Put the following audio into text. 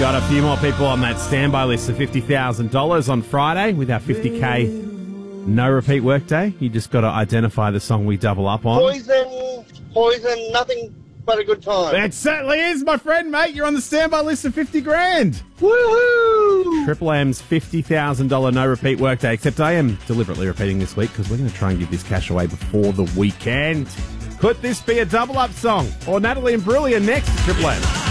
Got a few more people on that standby list of $50,000 on Friday with our 50K no repeat workday. You just got to identify the song we double up on. Poison, nothing but a good time. It certainly is, my friend, mate. You're on the standby list of 50 grand. Woohoo! Triple M's $50,000 no repeat workday, except I am deliberately repeating this week because we're going to try and give this cash away before the weekend. Could this be a double up song? Or Natalie and Brulia next to Triple M?